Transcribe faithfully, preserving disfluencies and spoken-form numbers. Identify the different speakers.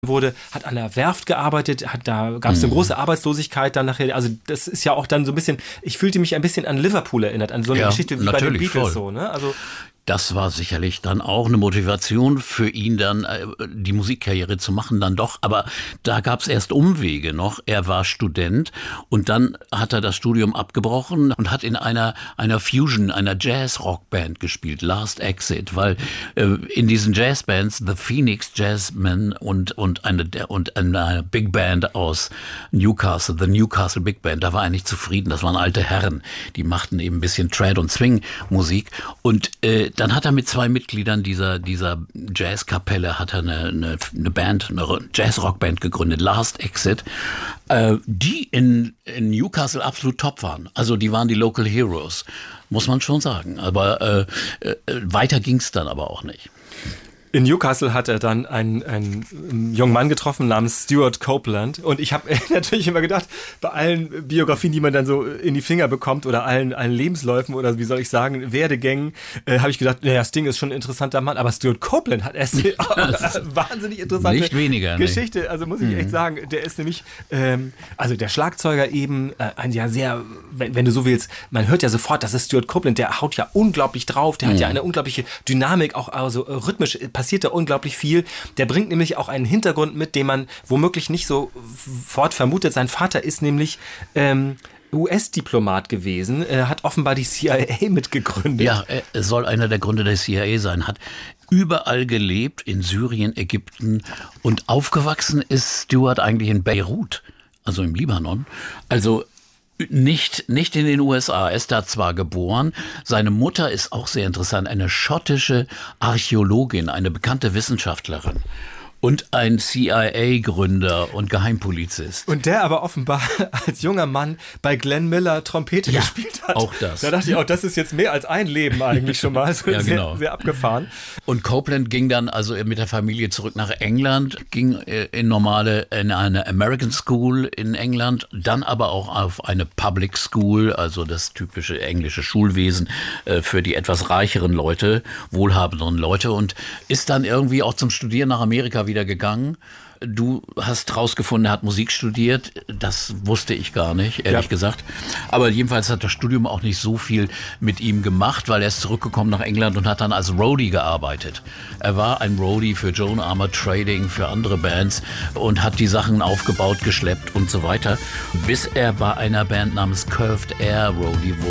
Speaker 1: wurde, hat an der Werft gearbeitet, hat da gab es eine
Speaker 2: Mhm.
Speaker 1: große Arbeitslosigkeit dann nachher. Also das ist ja auch dann so ein bisschen, ich fühlte mich ein bisschen an Liverpool erinnert, an so eine
Speaker 2: Ja,
Speaker 1: Geschichte wie bei den
Speaker 2: natürlich,
Speaker 1: Beatles
Speaker 2: voll.
Speaker 1: so, ne? Also
Speaker 2: Das war sicherlich dann auch eine Motivation für ihn, dann äh, die Musikkarriere zu machen, dann doch. Aber da gab es erst Umwege noch. Er war Student und dann hat er das Studium abgebrochen und hat in einer einer Fusion, einer Jazz-Rock-Band gespielt, Last Exit, weil äh, in diesen Jazzbands The Phoenix Jazzmen und und eine und eine Big Band aus Newcastle, The Newcastle Big Band, da war er nicht zufrieden. Das waren alte Herren, die machten eben ein bisschen Trad- und Swing-Musik und äh, dann hat er mit zwei Mitgliedern dieser dieser Jazzkapelle hat er eine, eine, eine Band, eine Jazz-Rock-Band gegründet, Last Exit, äh, die in, in Newcastle absolut top waren. Also die waren die Local Heroes, muss man schon sagen. Aber äh, äh, weiter ging's dann aber auch nicht.
Speaker 1: in Newcastle hat er dann einen, einen jungen Mann getroffen namens Stuart Copeland und ich habe natürlich immer gedacht, bei allen Biografien, die man dann so in die Finger bekommt oder allen, allen Lebensläufen oder wie soll ich sagen, Werdegängen, äh, habe ich gedacht, naja, Sting ist schon ein interessanter Mann, aber Stuart Copeland hat erst eine wahnsinnig interessante
Speaker 2: Nicht weniger,
Speaker 1: Geschichte, nee. Also muss ich echt sagen, der ist nämlich, ähm, also der Schlagzeuger eben, äh, ein ja sehr, wenn, wenn du so willst, man hört ja sofort, das ist Stuart Copeland, der haut ja unglaublich drauf, der mhm. hat ja eine unglaubliche Dynamik, auch also äh, rhythmisch passiert da unglaublich viel. Der bringt nämlich auch einen Hintergrund mit, den man womöglich nicht sofort vermutet. Sein Vater ist nämlich ähm, U S-Diplomat gewesen, äh, hat offenbar die C I A mitgegründet.
Speaker 2: Ja, er soll einer der Gründer der C I A sein, hat überall gelebt, in Syrien, Ägypten und aufgewachsen ist Stuart eigentlich in Beirut, also im Libanon. Also Nicht, nicht in den U S A. Er ist da zwar geboren, seine Mutter ist auch sehr interessant, eine schottische Archäologin, eine bekannte Wissenschaftlerin. Und ein C I A-Gründer und Geheimpolizist.
Speaker 1: Und der aber offenbar als junger Mann bei Glenn Miller Trompete
Speaker 2: ja,
Speaker 1: gespielt hat.
Speaker 2: Auch das.
Speaker 1: Da dachte ich auch, das ist jetzt mehr als ein Leben eigentlich schon mal. Also
Speaker 2: ja, genau.
Speaker 1: sehr, sehr abgefahren.
Speaker 2: Und Copeland ging dann also mit der Familie zurück nach England, ging in normale, in eine American School in England, dann aber auch auf eine Public School, also das typische englische Schulwesen für die etwas reicheren Leute, wohlhabenderen Leute und ist dann irgendwie auch zum Studieren nach Amerika wieder gegangen. Du hast rausgefunden, er hat Musik studiert. Das wusste ich gar nicht, ehrlich ja. gesagt. Aber jedenfalls hat das Studium auch nicht so viel mit ihm gemacht, weil er ist zurückgekommen nach England und hat dann als Roadie gearbeitet. Er war ein Roadie für Joan Armour Trading, für andere Bands und hat die Sachen aufgebaut, geschleppt und so weiter, bis er bei einer Band namens Curved Air Roadie wurde.